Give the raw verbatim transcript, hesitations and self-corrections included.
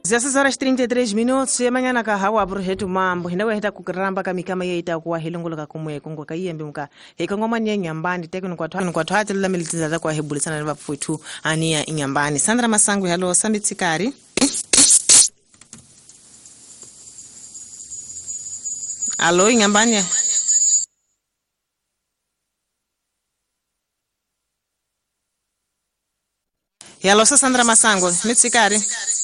dezesseis horas e trinta e três minutos e amanhã na kahawa projeto mambo hinda weheta kukramba kamikama yeita kwa hilongoloka kumwe kongwa kayembe muka hekongoma nye nyambani tekno kwa twanu kwa twati la militiza kwa hebulisana na bafutu ania inyambani. Sandra Masangu, hello Sambitsikari. Allo inyambani. Hello Sandra Masangu, mitsikari.